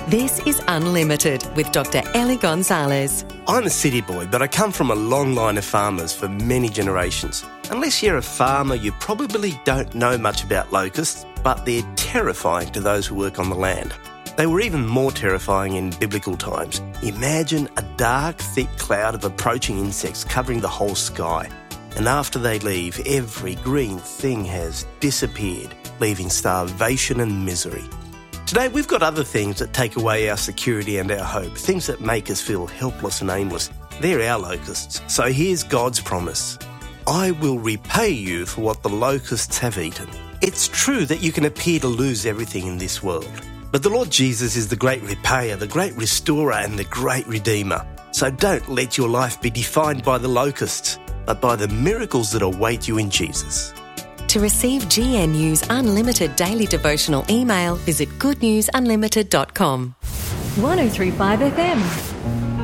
This is Unlimited with Dr. Ellie Gonzalez. I'm a city boy, but I come from a long line of farmers for many generations. Unless you're a farmer, you probably don't know much about locusts, but they're terrifying to those who work on the land. They were even more terrifying in biblical times. Imagine a dark, thick cloud of approaching insects covering the whole sky. And after they leave, every green thing has disappeared, leaving starvation and misery. Today, we've got other things that take away our security and our hope, things that make us feel helpless and aimless. They're our locusts. So here's God's promise. I will repay you for what the locusts have eaten. It's true that you can appear to lose everything in this world, but the Lord Jesus is the great repayer, the great restorer, and the great redeemer. So don't let your life be defined by the locusts, but by the miracles that await you in Jesus. To receive GNU's Unlimited Daily Devotional email, visit goodnewsunlimited.com. 103.5 FM.